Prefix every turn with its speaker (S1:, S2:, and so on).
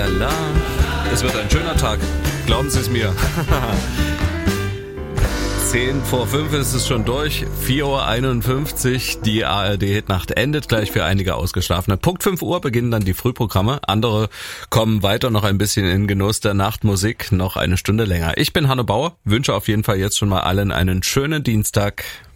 S1: La. Es wird ein schöner Tag, glauben Sie es mir. 10 vor 5 ist es schon durch, 4:51 Uhr, die ARD-Hitnacht endet gleich für einige Ausgeschlafene. Punkt 5 Uhr beginnen dann die Frühprogramme, andere kommen weiter noch ein bisschen in Genuss der Nachtmusik, noch eine Stunde länger. Ich bin Hanno Bauer, wünsche auf jeden Fall jetzt schon mal allen einen schönen Dienstag.